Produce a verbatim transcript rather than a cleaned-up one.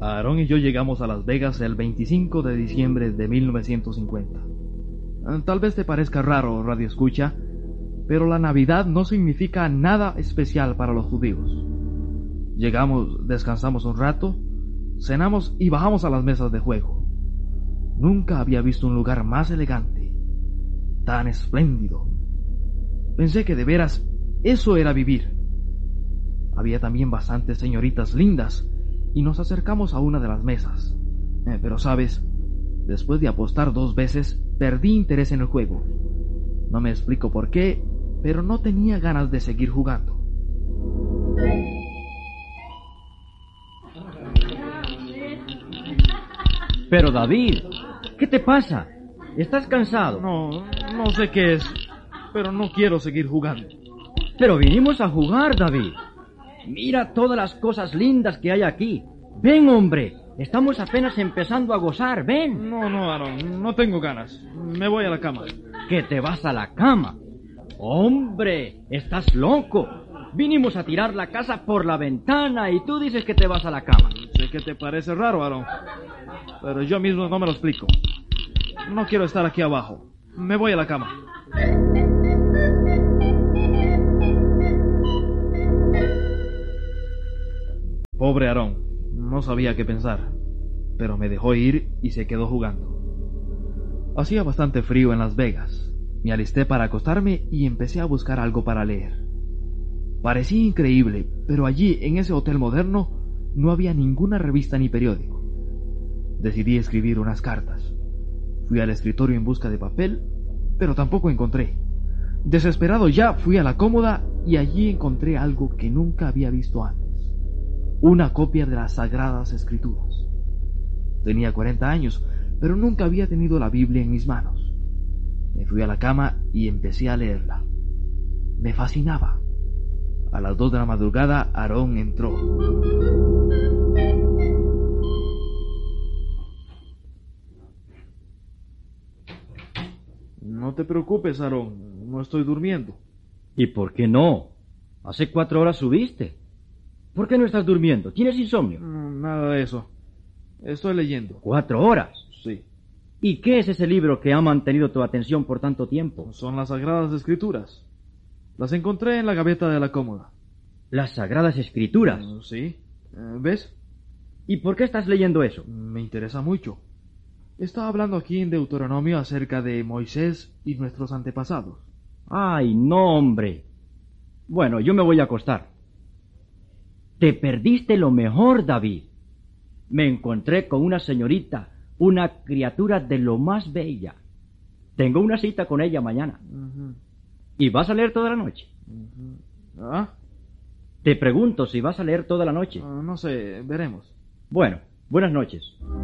Aarón y yo llegamos a Las Vegas el veinticinco de diciembre de mil novecientos cincuenta. Tal vez te parezca raro, radio escucha, pero la Navidad no significa nada especial para los judíos. Llegamos, descansamos un rato, cenamos y bajamos a las mesas de juego. Nunca había visto un lugar más elegante, tan espléndido. Pensé que de veras eso era vivir. Había también bastantes señoritas lindas y nos acercamos a una de las mesas. Eh, pero sabes, después de apostar dos veces, perdí interés en el juego. No me explico por qué, pero no tenía ganas de seguir jugando. Pero David, ¿qué te pasa? ¿Estás cansado? No, no sé qué es, pero no quiero seguir jugando. Pero vinimos a jugar, David. Mira todas las cosas lindas que hay aquí. Ven, hombre, estamos apenas empezando a gozar, ven. No, no, Aarón, no tengo ganas. Me voy a la cama. ¿Que te vas a la cama? Hombre, estás loco. Vinimos a tirar la casa por la ventana y tú dices que te vas a la cama. Sé que te parece raro, Aarón, pero yo mismo no me lo explico. No quiero estar aquí abajo. Me voy a la cama. Pobre Aarón, no sabía qué pensar, pero me dejó ir y se quedó jugando. Hacía bastante frío en Las Vegas. Me alisté para acostarme y empecé a buscar algo para leer. Parecía increíble, pero allí, en ese hotel moderno, no había ninguna revista ni periódico. Decidí escribir unas cartas. Fui al escritorio en busca de papel, pero tampoco encontré. Desesperado ya, fui a la cómoda y allí encontré algo que nunca había visto antes. Una copia de las Sagradas Escrituras. Tenía cuarenta años, pero nunca había tenido la Biblia en mis manos. Me fui a la cama y empecé a leerla. Me fascinaba. A las dos de la madrugada, Aarón entró. No te preocupes, Aarón, no estoy durmiendo. ¿Y por qué no? Hace cuatro horas subiste. ¿Por qué no estás durmiendo? ¿Tienes insomnio? No, nada de eso. Estoy leyendo. ¿Cuatro horas? Sí. ¿Y qué es ese libro que ha mantenido tu atención por tanto tiempo? Son las Sagradas Escrituras. Las encontré en la gaveta de la cómoda. ¿Las Sagradas Escrituras? Uh, sí. Uh, ¿Ves? ¿Y por qué estás leyendo eso? Me interesa mucho. Está hablando aquí en Deuteronomio acerca de Moisés y nuestros antepasados. ¡Ay, no, hombre! Bueno, yo me voy a acostar. Te perdiste lo mejor, David. Me encontré con una señorita, una criatura de lo más bella. Tengo una cita con ella mañana. Uh-huh. ¿Y vas a leer toda la noche? Uh-huh. ¿Ah? Te pregunto si vas a leer toda la noche. Uh, no sé, veremos. Bueno, buenas noches.